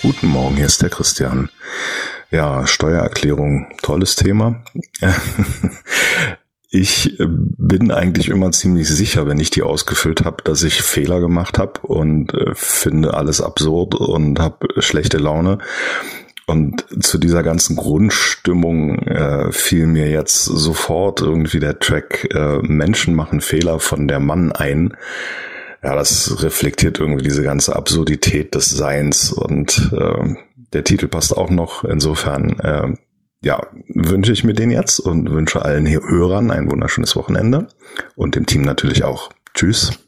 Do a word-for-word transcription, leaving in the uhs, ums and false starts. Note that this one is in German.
Guten Morgen, hier ist der Christian. Ja, Steuererklärung, tolles Thema. Ich bin eigentlich immer ziemlich sicher, wenn ich die ausgefüllt habe, dass ich Fehler gemacht habe und äh, finde alles absurd und habe schlechte Laune. Und zu dieser ganzen Grundstimmung äh, fiel mir jetzt sofort irgendwie der Track äh, Menschen machen Fehler von der Mann ein. Ja, das reflektiert irgendwie diese ganze Absurdität des Seins und äh, der Titel passt auch noch. Insofern äh, ja, wünsche ich mir den jetzt und wünsche allen Hörern ein wunderschönes Wochenende und dem Team natürlich auch. Tschüss.